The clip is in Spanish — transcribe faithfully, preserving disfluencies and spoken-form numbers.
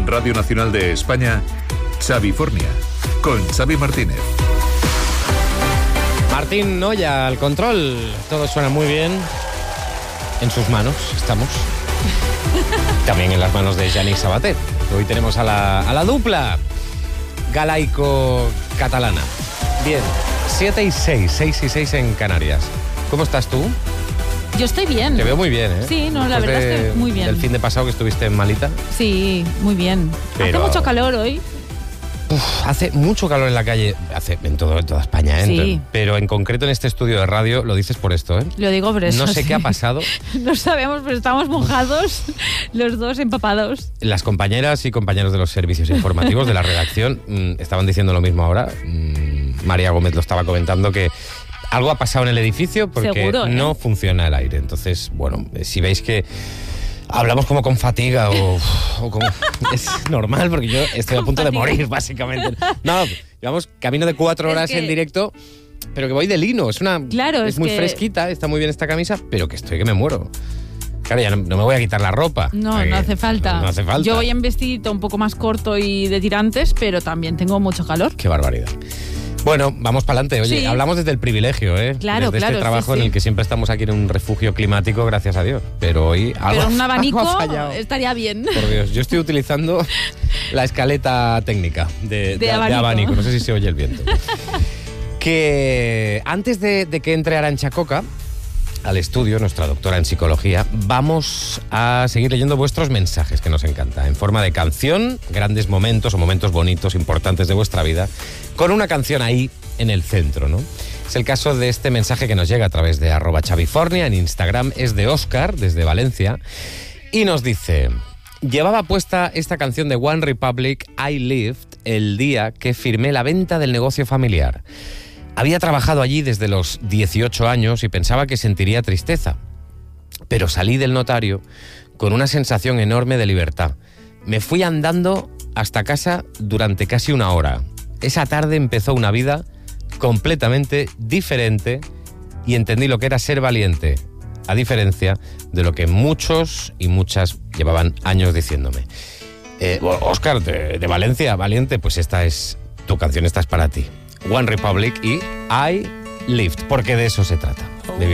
Radio Nacional de España, Xavifornia, con Xavi Martínez. Martín Noya al control. Todo suena muy bien. En sus manos estamos. También en las manos de Yannick Sabater. Hoy tenemos a la, a la dupla galaico-catalana. Bien, siete y seis, seis y seis en Canarias. ¿Cómo estás tú? Yo estoy bien. Te veo muy bien, ¿eh? Sí, no, Después la verdad de, es que muy bien. Del fin de pasado que estuviste en malita. Sí, muy bien. Pero... Hace mucho calor hoy. Uf, hace mucho calor en la calle, hace en, todo, en toda España, ¿eh? Sí. Pero en concreto en este estudio de radio lo dices por esto, ¿eh? Lo digo por eso. No sé sí. qué ha pasado. No sabemos, pero estamos mojados, los dos empapados. Las compañeras y compañeros de los servicios informativos de la redacción mmm, estaban diciendo lo mismo ahora. Mmm, María Gómez lo estaba comentando, que algo ha pasado en el edificio porque Seguro, ¿eh? no funciona el aire. Entonces, bueno, si veis que hablamos como con fatiga o, o como... Es normal, porque yo estoy a punto fatiga. de morir, básicamente. No, llevamos camino de cuatro horas es que... en directo, pero que voy de lino. Es una Claro, es, es muy que... fresquita, está muy bien esta camisa, pero que estoy que me muero. Claro, ya no, no me voy a quitar la ropa. No, Porque no hace falta. No, no hace falta. Yo voy en vestidito un poco más corto y de tirantes, pero también tengo mucho calor. Qué barbaridad. Bueno, vamos para adelante. Oye, Sí. hablamos desde el privilegio, ¿eh? Claro, desde claro, este trabajo sí, en el sí. que siempre estamos aquí en un refugio climático, gracias a Dios. Pero hoy algo, Pero un abanico algo ha fallado. estaría bien. Por Dios, yo estoy utilizando la escaleta técnica de, de, De de abanico. abanico. No sé si se oye el viento. Que antes de, de que entre Arantxa Coca al estudio, nuestra doctora en psicología, vamos a seguir leyendo vuestros mensajes, que nos encanta, en forma de canción, grandes momentos o momentos bonitos, importantes de vuestra vida, con una canción ahí en el centro, ¿no? Es el caso de este mensaje que nos llega a través de arroba Xavifornia en Instagram, es de Óscar, desde Valencia, y nos dice: llevaba puesta esta canción de One Republic, I Lived, el día que firmé la venta del negocio familiar. Había trabajado allí desde los dieciocho años y pensaba que sentiría tristeza. Pero salí del notario con una sensación enorme de libertad. Me fui andando hasta casa durante casi una hora. Esa tarde empezó una vida completamente diferente y entendí lo que era ser valiente, a diferencia de lo que muchos y muchas llevaban años diciéndome. Eh, Óscar, de, de Valencia, valiente, pues esta es tu canción, esta es para ti. One Republic y I Lived, porque de eso se trata.